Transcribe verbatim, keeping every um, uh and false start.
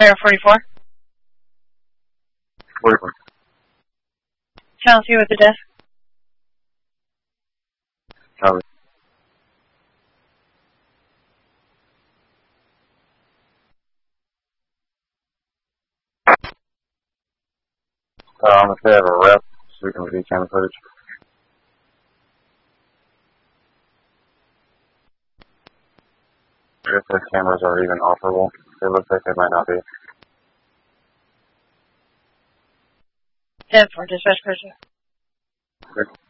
Air forty-four. forty-four. Channel two at the desk. Copy. Um, if they have a rep, so we can review camera footage. If the cameras are even offerable, it looks like they might not be. ten for dispatch person. Good.